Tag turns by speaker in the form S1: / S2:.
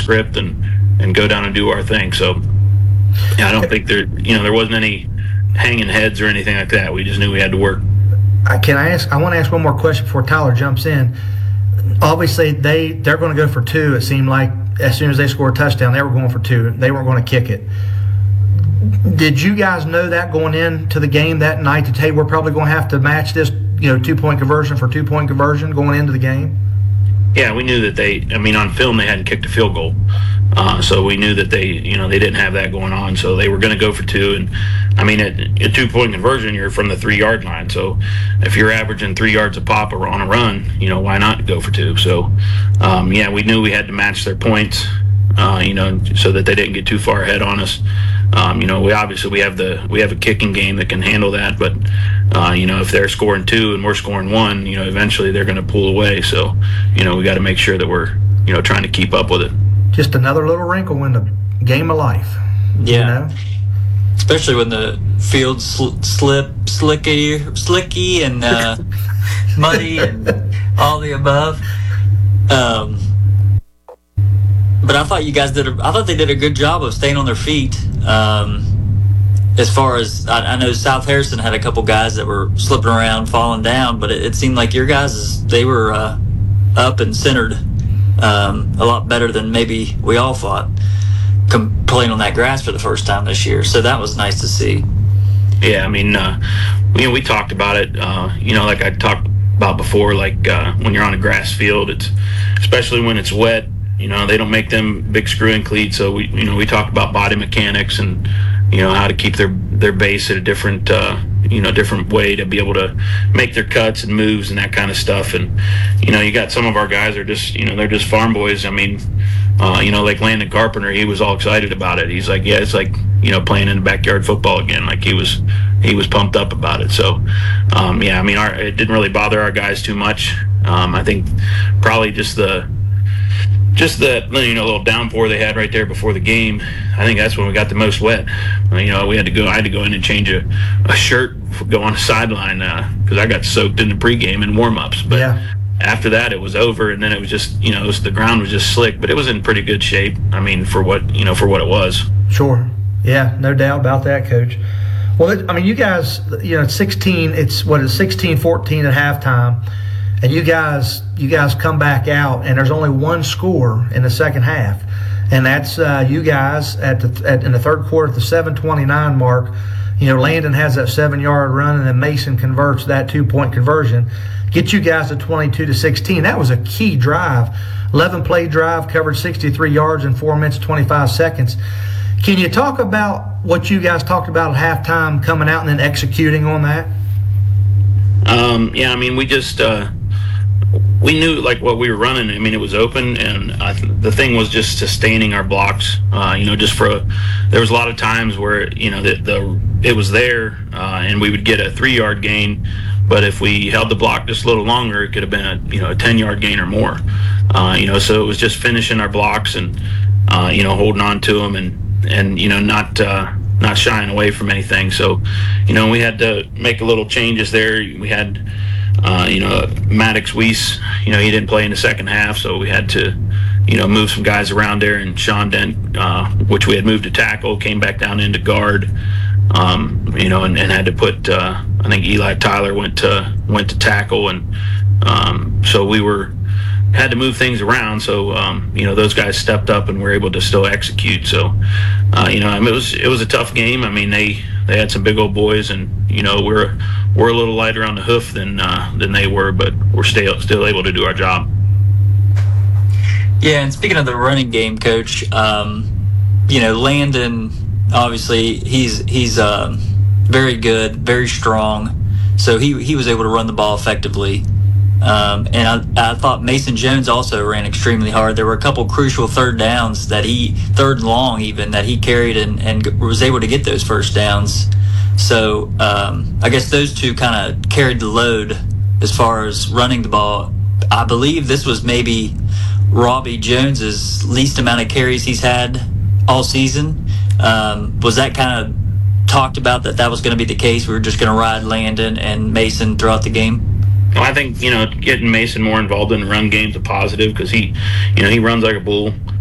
S1: script and go down and do our thing. So yeah, I don't think there wasn't any hanging heads or anything like that. We just knew we had to work.
S2: I want to ask one more question before Tyler jumps in. Obviously, they're going to go for two. It seemed like as soon as they scored a touchdown, they were going for two. They weren't going to kick it. Did you guys know that going into the game that night, that hey, we're probably going to have to match this, 2-point conversion for 2-point conversion going into the game?
S1: Yeah, we knew that on film they hadn't kicked a field goal. So we knew that they didn't have that going on. So they were going to go for two. And, a 2-point conversion, you're from the 3-yard line. So if you're averaging 3 yards a pop or on a run, why not go for two? So, we knew we had to match their points, so that they didn't get too far ahead on us. We have a kicking game that can handle that. But, if they're scoring two and we're scoring one, eventually they're going to pull away. So, we got to make sure that we're, trying to keep up with it.
S2: Just another little wrinkle in the game of life.
S3: Yeah. Especially when the field's slicky and muddy and all the above. But I thought you guys they did a good job of staying on their feet. As far as I know, South Harrison had a couple guys that were slipping around, falling down, but it seemed like your guys, they were up and centered a lot better than maybe we all thought, playing on that grass for the first time this year. So that was nice to see.
S1: Yeah, we talked about it. Like I talked about before, like when you're on a grass field, it's especially when it's wet. They don't make them big screw-in cleats, so we talk about body mechanics and how to keep their base at a different different way to be able to make their cuts and moves and that kind of stuff. And you got some of our guys are just they're just farm boys. Like Landon Carpenter, he was all excited about it. He's like, yeah, it's like playing in the backyard football again. Like he was pumped up about it. So it didn't really bother our guys too much. I think probably just that little downpour they had right there before the game. I think that's when we got the most wet. I had to go in and change a shirt, go on the sideline because I got soaked in the pregame and warm-ups. But
S2: yeah.
S1: After that, it was over, and then it was just the ground was just slick, but it was in pretty good shape. For what it was.
S2: Sure. Yeah, no doubt about that, Coach. Well, you guys, 16. It's 16-14 at halftime. And you guys come back out, and there's only one score in the second half, and that's you guys in the third quarter at the 7:29 mark. Landon has that 7-yard run, and then Mason converts that 2-point conversion, get you guys to 22-16. That was a key drive, 11-play drive, covered 63 yards in 4 minutes 25 seconds. Can you talk about what you guys talked about at halftime, coming out and then executing on that?
S1: We just. We knew like what we were running. It was open, and the thing was just sustaining our blocks. There was a lot of times where it was there, and we would get a 3-yard gain, but if we held the block just a little longer, it could have been a 10-yard gain or more. So it was just finishing our blocks and holding on to them and not shying away from anything. So we had to make a little changes there. We had. Maddox Weiss, he didn't play in the second half, so we had to, move some guys around there. And Sean Dent, which we had moved to tackle, came back down into guard, and had to put. I think Eli Tyler went to tackle, and so we had to move things around. So those guys stepped up and were able to still execute. So it was a tough game. They had some big old boys, and we're a little lighter on the hoof than they were, but we're still able to do our job.
S3: Yeah, and speaking of the running game, Coach, Landon, obviously he's very good, very strong, so he was able to run the ball effectively. And I thought Mason Jones also ran extremely hard. There were a couple crucial third downs third and long even, that he carried and was able to get those first downs. So I guess those two kind of carried the load as far as running the ball. I believe this was maybe Robbie Jones's least amount of carries he's had all season. Was that kind of talked about that was going to be the case? We were just going to ride Landon and Mason throughout the game?
S1: Well, I think getting Mason more involved in the run game's a positive, because he runs like a bull.